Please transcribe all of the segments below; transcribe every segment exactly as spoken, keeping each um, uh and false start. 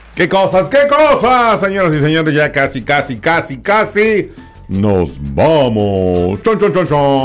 ¿Qué cosas, qué cosas, señoras y señores? Ya casi, casi, casi, casi nos vamos. Chon, chon, chon,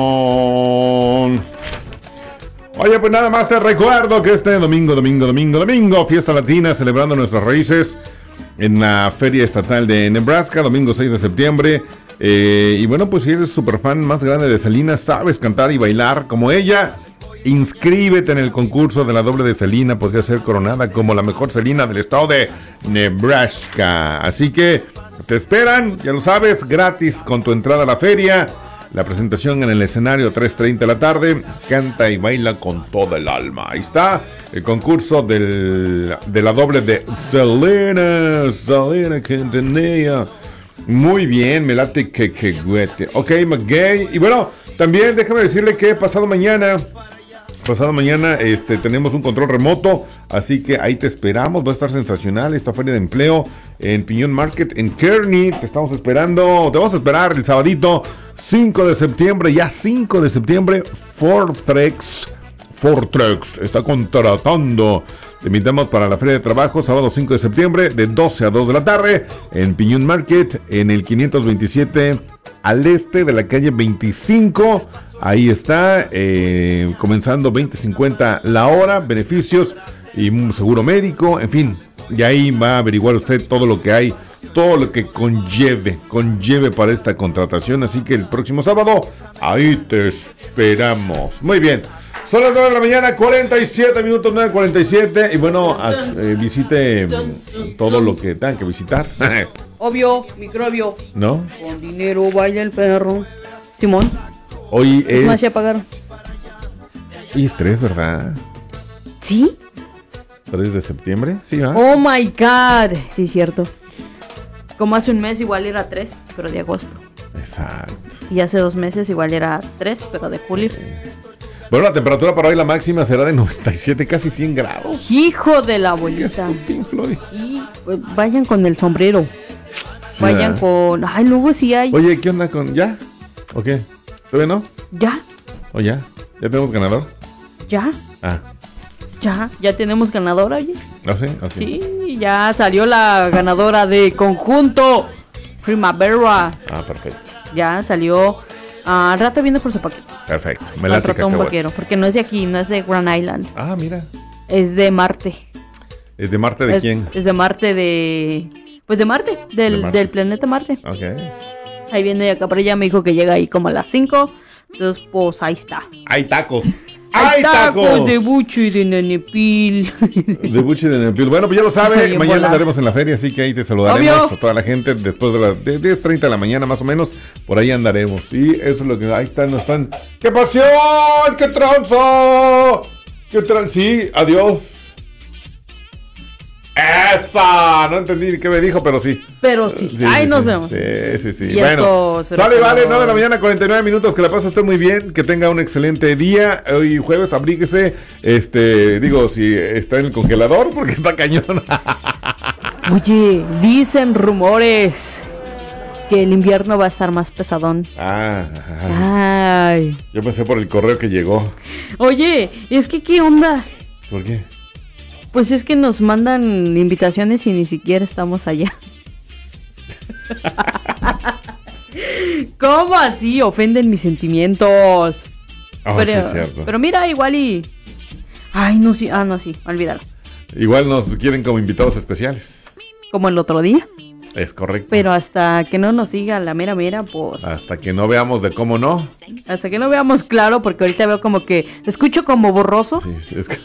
chon. Oye, pues nada más te recuerdo que este domingo, domingo, domingo, domingo, fiesta latina celebrando nuestras raíces en la Feria Estatal de Nebraska, domingo seis de septiembre. Eh, y bueno, pues si eres super fan más grande de Selena, sabes cantar y bailar como ella, inscríbete en el concurso de la doble de Selena. Podría ser coronada como la mejor Selena del estado de Nebraska. Así que te esperan, ya lo sabes, gratis con tu entrada a la feria. La presentación en el escenario tres treinta de la tarde. Canta y baila con toda el alma. Ahí está el concurso del, de la doble de Selena. Selena Quintanilla. Muy bien, me late que que güete. Ok, McGay. Y bueno, también déjame decirle que pasado mañana, pasado mañana este, tenemos un control remoto, así que ahí te esperamos. Va a estar sensacional esta feria de empleo en Piñón Market, en Kearney. Te estamos esperando, te vamos a esperar el sabadito cinco de septiembre, ya cinco de septiembre. Fortrex, Fortrex está contratando. Te invitamos para la feria de trabajo, sábado cinco de septiembre, de doce a dos de la tarde, en Piñón Market, en el quinientos veintisiete al este de la calle veinticinco. Ahí está, eh, comenzando veinte cincuenta la hora, beneficios y un seguro médico, en fin. Y ahí va a averiguar usted todo lo que hay, todo lo que conlleve, conlleve para esta contratación. Así que el próximo sábado, ahí te esperamos. Muy bien. Son las nueve de la mañana, cuarenta y siete minutos, nueve cuarenta y siete. Y bueno, a, eh, visite todo lo que tengan que visitar. Obvio, microbio. ¿No? Con dinero vaya el perro. Simón. Hoy es... Es más, ya pagaron. Y es tres, ¿verdad? ¿Sí? ¿tres de septiembre? Sí, ¿ah? Oh my God. Sí, cierto. Como hace un mes igual era tres, pero de agosto. Exacto. Y hace dos meses igual era tres, pero de julio. Sí. Bueno, la temperatura para hoy, la máxima será de noventa y siete, casi cien grados. Hijo de la abuelita. Y pues, vayan con el sombrero. Sí, vayan ¿verdad? Con... Ay, luego sí hay. Oye, ¿qué onda con...? ¿Ya? ¿O qué? ¿Todavía no? ¿Ya? ¿O ya? ¿Ya tenemos ganador? ¿Ya? Ah. Ya, ya tenemos ganadora, oye. ¿Ah, sí? Okay. Sí, ya salió la ganadora de conjunto Primavera. Ah, perfecto. Ya salió... Ah, rato viene por su paquete. Perfecto. Me late ratón vaquero, porque no es de aquí, no es de Grand Island. Ah, mira. Es de Marte. ¿Es de Marte de es, quién? Es de Marte de... Pues de Marte, del, de Marte. Del planeta Marte. Ok. Ahí viene acá, pero ella me dijo que llega ahí como a las cinco. Entonces, pues ahí está. Hay tacos. ¡Hay tacos! tacos de bucho y de nenepil. De bucho y de nenepil. Bueno, pues ya lo sabe, mañana volar. Andaremos en la feria, así que ahí te saludaremos. Obvio. A toda la gente después de las de diez treinta de la mañana más o menos. Por ahí andaremos. Y eso es lo que... Ahí están, no están... ¡Qué pasión! ¡Qué tranza! ¡Qué tranza! Sí, adiós. ¡Esa! No entendí qué me dijo, pero sí. Pero sí. sí Ahí sí, nos sí. vemos. Sí, sí, sí. Y bueno, sale, vale, nueve de la mañana, cuarenta y nueve minutos. Que la pase usted muy bien. Que tenga un excelente día. Hoy jueves, abríguese. Este, digo, si está en el congelador, porque está cañón. Oye, dicen rumores que el invierno va a estar más pesadón. Ah, ay. Yo pensé por el correo que llegó. Oye, es que, ¿qué onda? ¿Por qué? Pues es que nos mandan invitaciones y ni siquiera estamos allá. ¿Cómo así? Ofenden mis sentimientos. Oh, pero, sí, es cierto. Pero mira, igual y... Ay, no, sí. Ah, no, sí. Olvídalo. Igual nos quieren como invitados especiales. Como el otro día. Es correcto. Pero hasta que no nos siga la mera mera, pues... Hasta que no veamos de cómo no. Hasta que no veamos claro, porque ahorita veo como que... Escucho como borroso. Sí, sí, es que...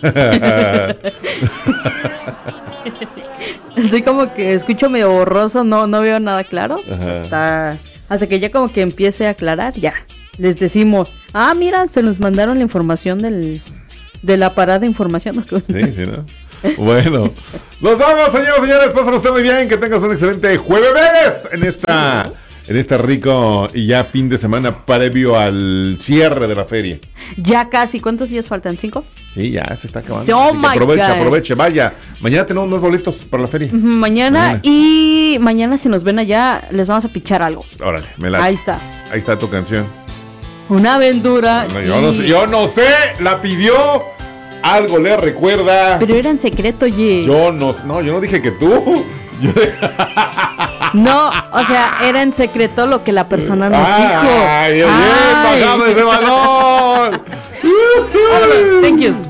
Estoy como que escucho medio borroso, no, no veo nada claro. Hasta, hasta que ya como que empiece a aclarar, ya. Les decimos, ah, mira, se nos mandaron la información del... De la parada de información. Sí, sí, ¿no? Bueno, nos vamos, señoras y señores. Pásenlo usted muy bien. Que tengas un excelente jueves en esta, en este rico y ya fin de semana previo al cierre de la feria. Ya casi. ¿Cuántos días faltan? ¿Cinco? Sí, ya se está acabando. Oh my aproveche, God. aproveche. Vaya, mañana tenemos unos boletos para la feria. Mañana, mañana y mañana si nos ven allá les vamos a pichar algo. Órale, me la. Ahí está. Ahí está tu canción. Una aventura. No, yo, no sé, yo no sé, la pidió algo le recuerda. Pero era en secreto, oye. Yo no, no, yo no dije que tú. Yo de... No, o sea, era en secreto lo que la persona nos ay, dijo. Ay, bien, bien, bajado ese balón. Vámonos, thank you.